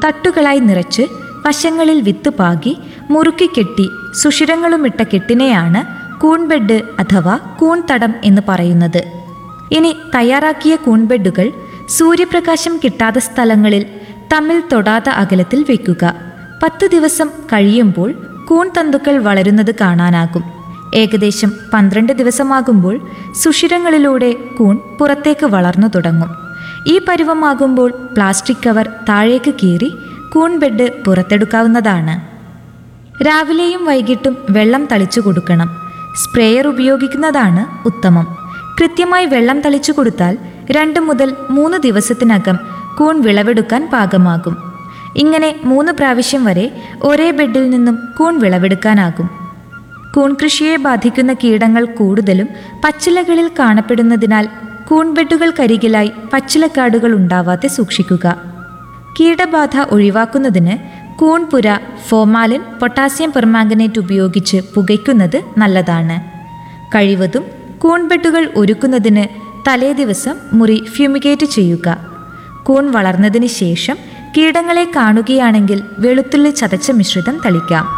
തട്ടുകളായി നിറച്ച് വശങ്ങളിൽ വിത്ത് പാകി മുറുക്കി കെട്ടി സുഷിരങ്ങളുമിട്ട കെട്ടിനെയാണ് കൂൺബെഡ് അഥവാ കൂൺതടം എന്ന് പറയുന്നത്. ഇനി തയ്യാറാക്കിയ കൂൺബെഡുകൾ സൂര്യപ്രകാശം കിട്ടാത്ത സ്ഥലങ്ങളിൽ തമ്മിൽ തൊടാത്ത അകലത്തിൽ വയ്ക്കുക. 10 ദിവസം കഴിയുമ്പോൾ കൂൺ തന്തുക്കൾ വളരുന്നത് കാണാനാകും. ഏകദേശം 12 ദിവസമാകുമ്പോൾ സുഷിരങ്ങളിലൂടെ കൂൺ പുറത്തേക്ക് വളർന്നു തുടങ്ങും. ഈ പരുവമാകുമ്പോൾ പ്ലാസ്റ്റിക് കവർ താഴേക്ക് കീറി കൂൺ ബെഡ് പുറത്തെടുക്കാവുന്നതാണ്. രാവിലെയും വൈകിട്ടും വെള്ളം തളിച്ചു കൊടുക്കണം. സ്പ്രേയർ ഉപയോഗിക്കുന്നതാണ് ഉത്തമം. കൃത്യമായി വെള്ളം തളിച്ചു കൊടുത്താൽ 2 മുതൽ 3 ദിവസത്തിനകം കൂൺ വിളവെടുക്കാൻ പാകമാകും. ഇങ്ങനെ 3 പ്രാവശ്യം വരെ ഒരേ ബെഡിൽ നിന്നും കൂൺ വിളവെടുക്കാനാകും. കൂൺ കൃഷിയെ ബാധിക്കുന്ന കീടങ്ങൾ കൂടുതലും പച്ചിലകളിൽ കാണപ്പെടുന്നതിനാൽ കൂൺബെഡുകൾക്കരികിലായി പച്ചിലക്കാടുകൾ ഉണ്ടാവാതെ സൂക്ഷിക്കുക. കീടബാധ ഒഴിവാക്കുന്നതിന് കൂൺപുര ഫോർമാലിൻ, പൊട്ടാസ്യം പെർമാംഗനേറ്റ് ഉപയോഗിച്ച് പുകയ്ക്കുന്നത് നല്ലതാണ്. കഴിവതും കൂൺബെഡുകൾ ഒരുക്കുന്നതിന് തലേദിവസം മുറി ഫ്യൂമിഗേറ്റ് ചെയ്യുക. കൂൺ വളർന്നതിന് ശേഷം കീടങ്ങളെ കാണുകയാണെങ്കിൽ വെളുത്തുള്ളി ചതച്ച മിശ്രിതം തളിക്കാം.